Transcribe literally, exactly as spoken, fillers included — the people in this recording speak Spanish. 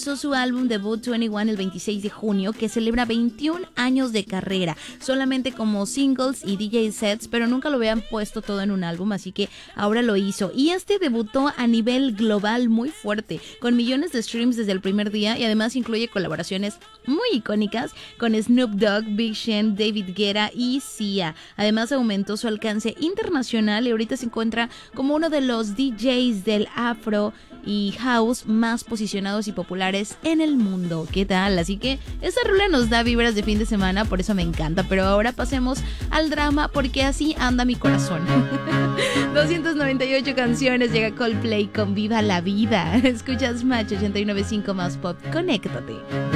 lanzó su álbum debut veintiuno el veintiséis de junio, que celebra veintiún años de carrera, solamente como singles y D J sets, pero nunca lo habían puesto todo en un álbum, así que ahora lo hizo. Y este debutó a nivel global muy fuerte, con millones de streams desde el primer día, y además incluye colaboraciones muy icónicas con Snoop Dogg, Big Sean, David Guetta y Sia. Además aumentó su alcance internacional y ahorita se encuentra como uno de los D Js del afro y house más posicionados y populares en el mundo. ¿Qué tal? Así que esta rola nos da vibras de fin de semana, por eso me encanta. Pero ahora pasemos al drama, porque así anda mi corazón. doscientas noventa y ocho canciones, llega Coldplay con Viva la Vida. Escuchas Match ochenta y nueve punto cinco más pop, conéctate.